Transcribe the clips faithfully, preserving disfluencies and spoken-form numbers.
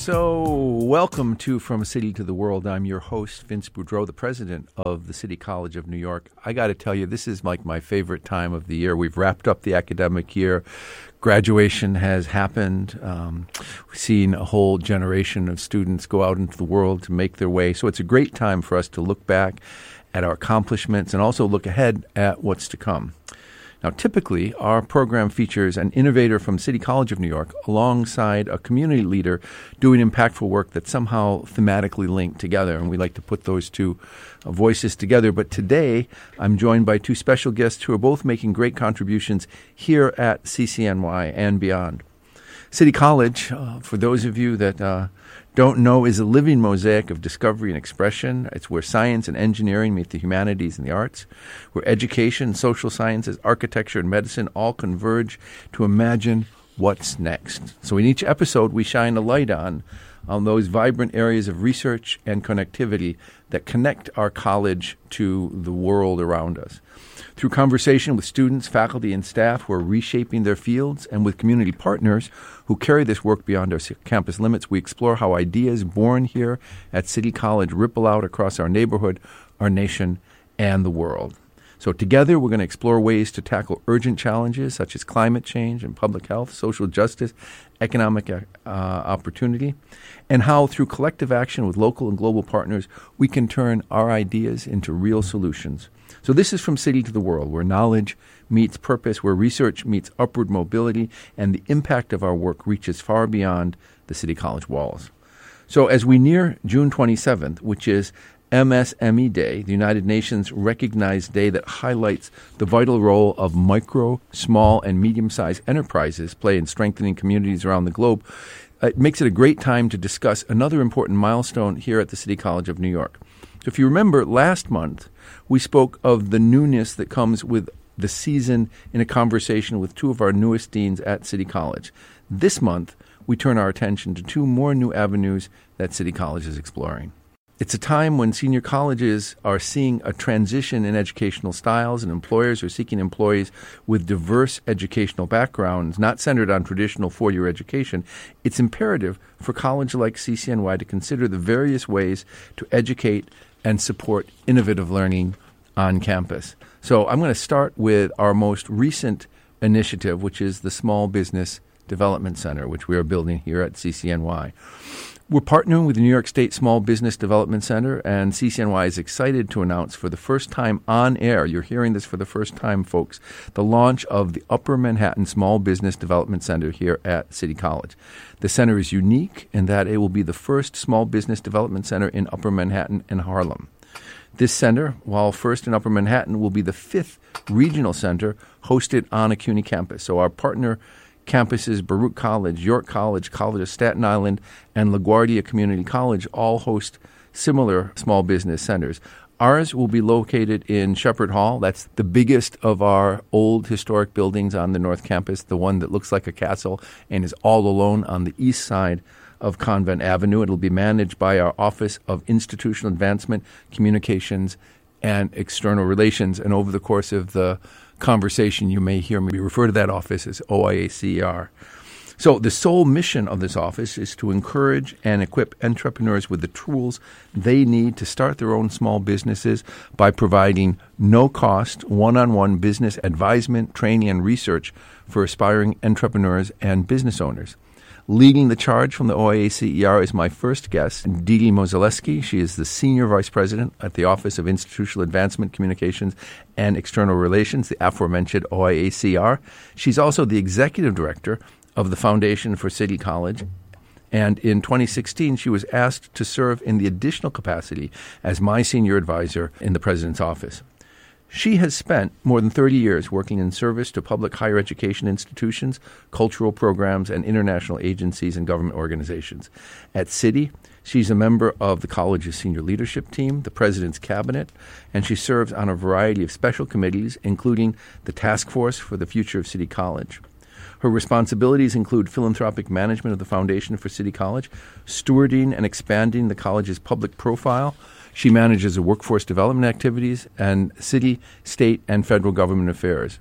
So, welcome to From City to the World. I'm your host, Vince Boudreau, the president of the City College of New York. I got to tell you, this is like my favorite time of the year. We've wrapped up the academic year. Graduation has happened. Um, we've seen a whole generation of students go out into the world to make their way. So it's a great time for us to look back at our accomplishments and also look ahead at what's to come. Now, typically, our program features an innovator from City College of New York alongside a community leader doing impactful work that's somehow thematically linked together, and we like to put those two uh, voices together. But today, I'm joined by two special guests who are both making great contributions here at C C N Y and beyond. City College, uh, for those of you that uh, don't know, is a living mosaic of discovery and expression. It's where science and engineering meet the humanities and the arts, where education, social sciences, architecture, and medicine all converge to imagine what's next. So in each episode, we shine a light on, on those vibrant areas of research and connectivity that connect our college to the world around us. Through conversation with students, faculty, and staff who are reshaping their fields, and with community partners who carry this work beyond our campus limits, we explore how ideas born here at City College ripple out across our neighborhood, our nation, and the world. So together, we're going to explore ways to tackle urgent challenges such as climate change and public health, social justice, economic uh, opportunity, and how through collective action with local and global partners, we can turn our ideas into real solutions. So this is From City to the World, where knowledge meets purpose, where research meets upward mobility, and the impact of our work reaches far beyond the City College walls. So as we near June twenty-seventh, which is M S M E Day, the United Nations recognized day that highlights the vital role of micro, small, and medium-sized enterprises play in strengthening communities around the globe, it makes it a great time to discuss another important milestone here at the City College of New York. So if you remember, last month, we spoke of the newness that comes with the season in a conversation with two of our newest deans at City College. This month, we turn our attention to two more new avenues that City College is exploring. It's a time when senior colleges are seeing a transition in educational styles, and employers are seeking employees with diverse educational backgrounds, not centered on traditional four-year education. It's imperative for colleges like C C N Y to consider the various ways to educate and support innovative learning on campus. So I'm going to start with our most recent initiative, which is the Small Business Development Center, which we are building here at C C N Y. We're partnering with the New York State Small Business Development Center, and C C N Y is excited to announce for the first time on air, you're hearing this for the first time, folks, the launch of the Upper Manhattan Small Business Development Center here at City College. The center is unique in that it will be the first small business development center in Upper Manhattan and Harlem. This center, while first in Upper Manhattan, will be the fifth regional center hosted on a CUNY campus. So our partner campuses, Baruch College, York College, College of Staten Island, and LaGuardia Community College all host similar small business centers. Ours will be located in Shepherd Hall. That's the biggest of our old historic buildings on the North Campus, the one that looks like a castle and is all alone on the east side of Convent Avenue. It'll be managed by our Office of Institutional Advancement, Communications, and External Relations. And over the course of the conversation, you may hear me refer to that office as O I A C E R. So the sole mission of this office is to encourage and equip entrepreneurs with the tools they need to start their own small businesses by providing no-cost, one-on-one business advisement, training, and research for aspiring entrepreneurs and business owners. Leading the charge from the O I A C E R is my first guest, Didi Mozaleski. She is the Senior Vice President at the Office of Institutional Advancement, Communications, and External Relations, the aforementioned O I A C E R. She's also the Executive Director of the Foundation for City College. And in twenty sixteen, she was asked to serve in the additional capacity as my senior advisor in the President's office. She has spent more than thirty years working in service to public higher education institutions, cultural programs, and international agencies and government organizations. At City, she's a member of the college's senior leadership team, the president's cabinet, and she serves on a variety of special committees, including the Task Force for the Future of City College. Her responsibilities include philanthropic management of the Foundation for City College, stewarding and expanding the college's public profile. She manages the workforce development activities and city, state, and federal government affairs.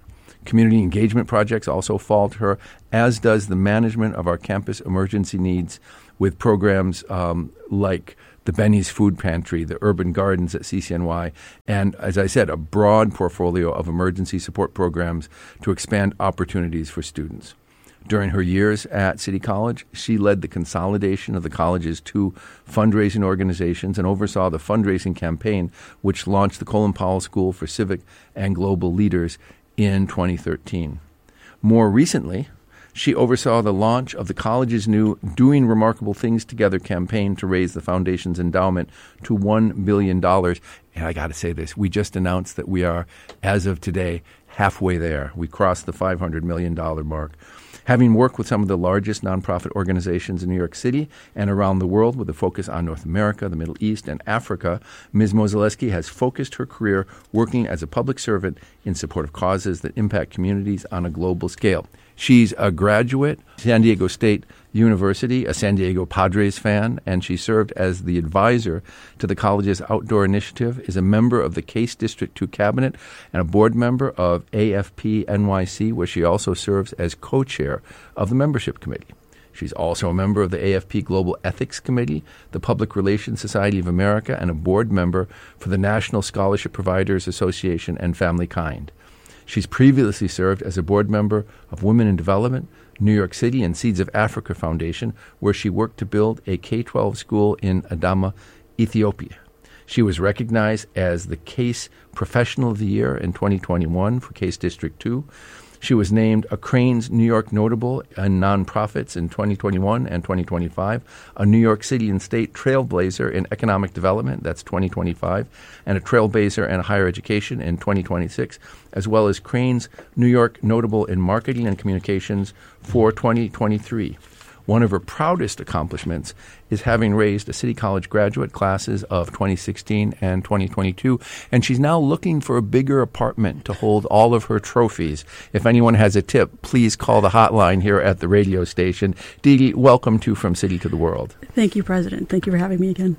Community engagement projects also fall to her, as does the management of our campus emergency needs with programs um, like the Benny's Food Pantry, the Urban Gardens at C C N Y, and, as I said, a broad portfolio of emergency support programs to expand opportunities for students. During her years at City College, she led the consolidation of the college's two fundraising organizations and oversaw the fundraising campaign which launched the Colin Powell School for Civic and Global Leaders in twenty thirteen. More recently, she oversaw the launch of the college's new Doing Remarkable Things Together campaign to raise the foundation's endowment to one billion dollars. And I got to say this, we just announced that we are, as of today, halfway there. We crossed the five hundred million dollars mark. Having worked with some of the largest nonprofit organizations in New York City and around the world with a focus on North America, the Middle East, and Africa, Miz Mozelewski has focused her career working as a public servant in support of causes that impact communities on a global scale. She's a graduate, San Diego State University, a San Diego Padres fan, and she served as the advisor to the college's outdoor initiative, is a member of the Case District two Cabinet, and a board member of A F P N Y C, where she also serves as co-chair of the membership committee. She's also a member of the A F P Global Ethics Committee, the Public Relations Society of America, and a board member for the National Scholarship Providers Association and Family Kind. She's previously served as a board member of Women in Development, New York City, and Seeds of Africa Foundation, where she worked to build a K twelve school in Adama, Ethiopia. She was recognized as the Case Professional of the Year in twenty twenty-one for Case District two. She was named a Crain's New York Notable and Nonprofits in twenty twenty-one and twenty twenty-five, a New York City and State Trailblazer in Economic Development, that's twenty twenty-five, and a Trailblazer in Higher Education in twenty twenty-six, as well as Crain's New York Notable in Marketing and Communications for twenty twenty-three. One of her proudest accomplishments is having raised a City College graduate classes of twenty sixteen and twenty twenty-two, and she's now looking for a bigger apartment to hold all of her trophies. If anyone has a tip, please call the hotline here at the radio station. Dee Dee, welcome to From City to the World. Thank you, President. Thank you for having me again.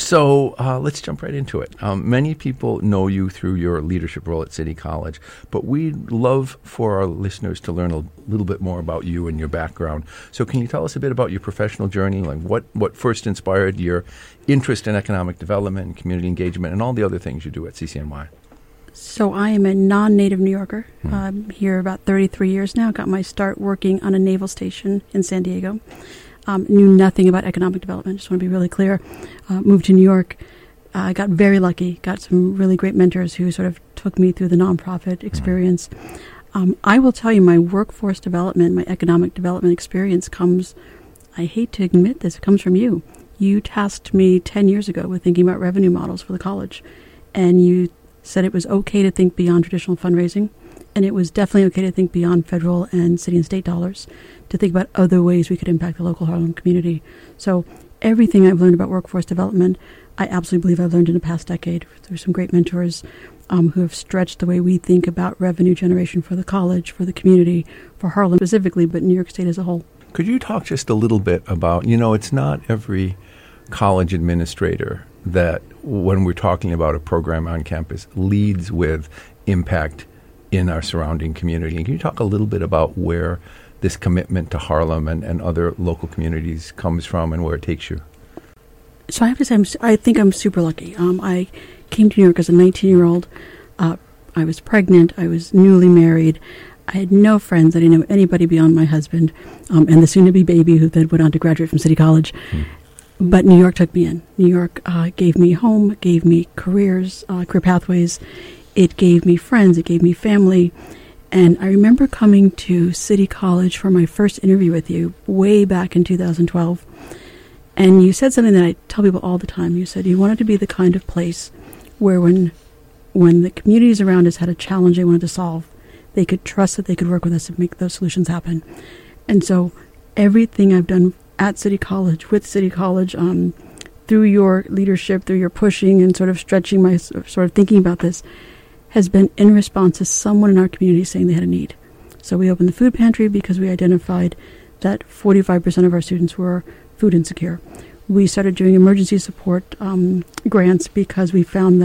So uh, let's jump right into it. Um, many people know you through your leadership role at City College, but we'd love for our listeners to learn a little bit more about you and your background. So can you tell us a bit about your professional journey, like what, what first inspired your interest in economic development and community engagement and all the other things you do at C C N Y? So I am a non-native New Yorker. Hmm. I'm here about thirty-three years now. Got my start working on a naval station in San Diego. Um, knew nothing about economic development. Just want to be really clear. Uh, moved to New York. I uh, got very lucky. Got some really great mentors who sort of took me through the nonprofit experience. Hmm. Um, I will tell you, my workforce development, my economic development experience comes, I hate to admit this, it comes from you. You tasked me ten years ago with thinking about revenue models for the college, and you said it was okay to think beyond traditional fundraising, and it was definitely okay to think beyond federal and city and state dollars, to think about other ways we could impact the local Harlem community. So everything I've learned about workforce development, I absolutely believe I've learned in the past decade through some great mentors um, who have stretched the way we think about revenue generation for the college, for the community, for Harlem specifically, but New York State as a whole. Could you talk just a little bit about, you know, it's not every college administrator that, when we're talking about a program on campus, leads with impact in our surrounding community. And can you talk a little bit about where this commitment to Harlem and, and other local communities comes from and where it takes you? So I have to say, I'm, I think I'm super lucky. Um, I came to New York as a nineteen-year-old. Uh, I was pregnant. I was newly married. I had no friends. I didn't know anybody beyond my husband um, and the soon-to-be baby who then went on to graduate from City College. Hmm. But New York took me in. New York uh, gave me home, gave me careers, uh, career pathways. It gave me friends. It gave me family. And I remember coming to City College for my first interview with you way back in two thousand twelve. And you said something that I tell people all the time. You said you wanted to be the kind of place where when when the communities around us had a challenge they wanted to solve, they could trust that they could work with us to make those solutions happen. And so everything I've done at City College, with City College, um, through your leadership, through your pushing and sort of stretching my sort of thinking about this, has been in response to someone in our community saying they had a need. So we opened the food pantry because we identified that forty-five percent of our students were food insecure. We started doing emergency support um, grants because we found that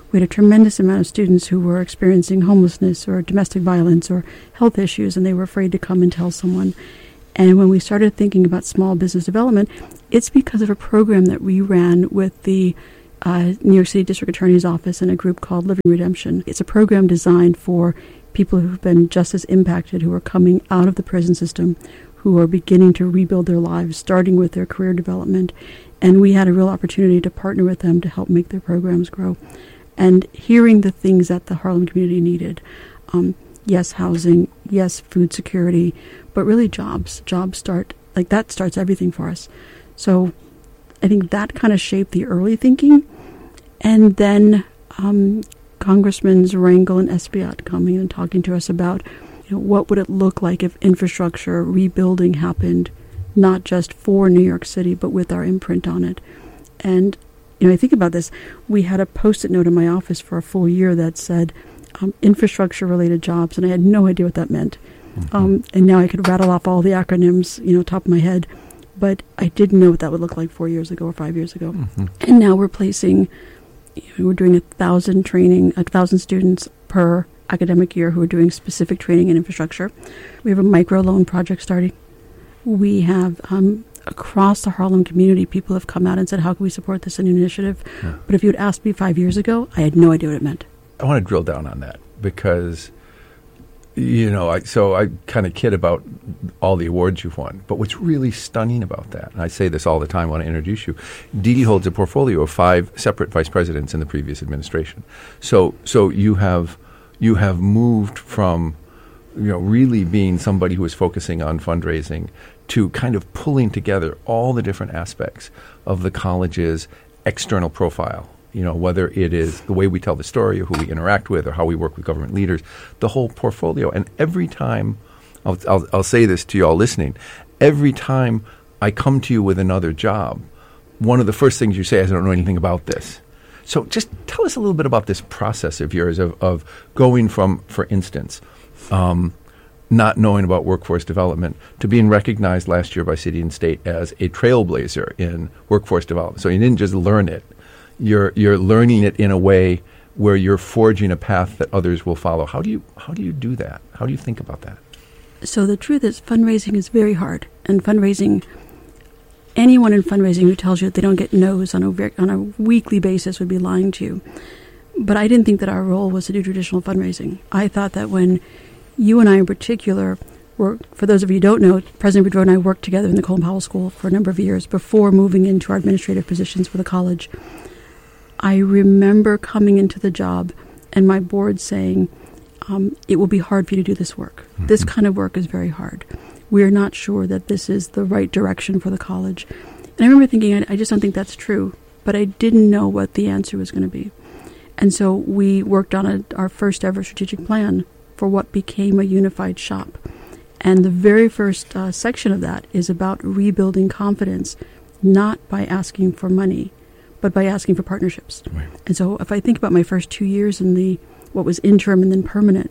We had a tremendous amount of students who were experiencing homelessness or domestic violence or health issues, and they were afraid to come and tell someone. And when we started thinking about small business development, it's because of a program that we ran with the uh, New York City District Attorney's Office and a group called Living Redemption. It's a program designed for people who've been justice impacted, who are coming out of the prison system, who are beginning to rebuild their lives, starting with their career development. And we had a real opportunity to partner with them to help make their programs grow. And hearing the things that the Harlem community needed, um, yes, housing, yes, food security, but really jobs. Jobs start, like that starts everything for us. So I think that kind of shaped the early thinking. And then um, Congressmen Rangel and Espaillat coming and talking to us about, you know, what would it look like if infrastructure rebuilding happened, not just for New York City, but with our imprint on it. And, you know, I think about this. We had a Post-it note in my office for a full year that said um, infrastructure-related jobs, and I had no idea what that meant. Mm-hmm. Um, and now I could rattle off all the acronyms, you know, top of my head. But I didn't know what that would look like four years ago or five years ago. Mm-hmm. And now we're placing, you know, we're doing a thousand training, a thousand students per academic year who are doing specific training in infrastructure. We have a microloan project starting. We have, um, across the Harlem community, people have come out and said, how can we support this initiative? Yeah. But if you had asked me five years ago, I had no idea what it meant. I want to drill down on that because, you know, I, so I kind of kid about all the awards you've won. But what's really stunning about that, and I say this all the time when I introduce you, Dee Dee holds a portfolio of five separate vice presidents in the previous administration. So, so you have you have moved from, you know, really being somebody who is focusing on fundraising to kind of pulling together all the different aspects of the college's external profile. You know, whether it is the way we tell the story or who we interact with or how we work with government leaders, the whole portfolio. And every time, I'll, I'll, I'll say this to you all listening, every time I come to you with another job, one of the first things you say is, I don't know anything about this. So just tell us a little bit about this process of yours of, of going from, for instance, um, not knowing about workforce development to being recognized last year by City and State as a trailblazer in workforce development. So you didn't just learn it. You're you're learning it in a way where you're forging a path that others will follow. How do you how do you do that? How do you think about that? So the truth is, fundraising is very hard, and fundraising. Anyone in fundraising who tells you that they don't get no's on a on a weekly basis would be lying to you. But I didn't think that our role was to do traditional fundraising. I thought that when you and I, in particular, were, for those of you who don't know, President Boudreau and I worked together in the Colin Powell School for a number of years before moving into our administrative positions for the college. I remember coming into the job and my board saying, um, it will be hard for you to do this work. Mm-hmm. This kind of work is very hard. We're not sure that this is the right direction for the college. And I remember thinking, I, I just don't think that's true. But I didn't know what the answer was going to be. And so we worked on a, our first ever strategic plan for what became a unified shop. And the very first uh, section of that is about rebuilding confidence, not by asking for money, but by asking for partnerships. Right. And so if I think about my first two years in the what was interim and then permanent,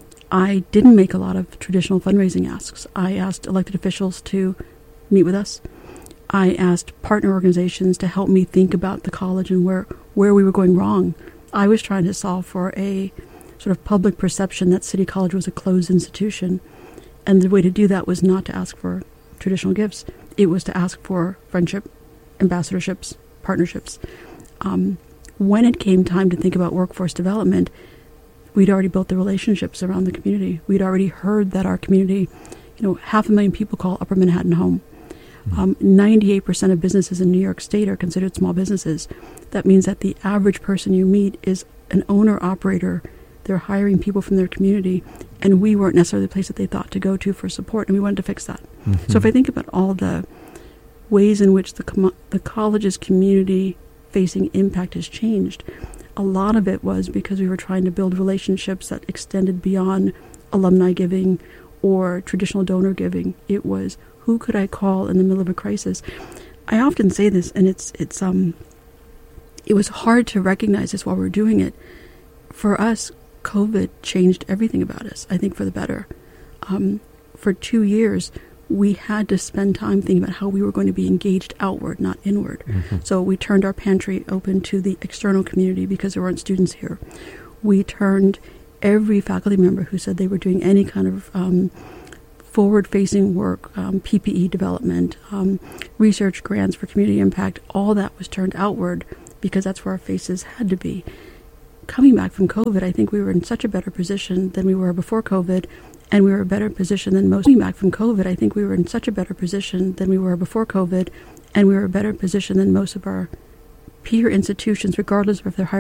I didn't make a lot of traditional fundraising asks. I asked elected officials to meet with us. I asked partner organizations to help me think about the college and where, where we were going wrong. I was trying to solve for a sort of public perception that City College was a closed institution. And the way to do that was not to ask for traditional gifts. It was to ask for friendship, ambassadorships, partnerships. Um, when it came time to think about workforce development, we'd already built the relationships around the community. We'd already heard that our community, you know, half a million people call Upper Manhattan home. Um, ninety-eight percent of businesses in New York State are considered small businesses. That means that the average person you meet is an owner-operator. They're hiring people from their community, and we weren't necessarily the place that they thought to go to for support, and we wanted to fix that. Mm-hmm. So if I think about all the ways in which the com- the college's community-facing impact has changed, a lot of it was because we were trying to build relationships that extended beyond alumni giving or traditional donor giving. It was, who could I call in the middle of a crisis? I often say this, and it's it's um, it was hard to recognize this while we were doing it. For us, COVID changed everything about us, I think for the better. Um, for two years, we had to spend time thinking about how we were going to be engaged outward, not inward. Mm-hmm. So we turned our pantry open to the external community because there weren't students here. We turned every faculty member who said they were doing any kind of um, forward-facing work, um, P P E development, um, research grants for community impact, all that was turned outward because that's where our faces had to be. Coming back from COVID, I think we were in such a better position than we were before COVID, and we were in a better position than most. Coming back from COVID, I think we were in such a better position than we were before COVID, and we were in a better position than most of our peer institutions, regardless of if they're higher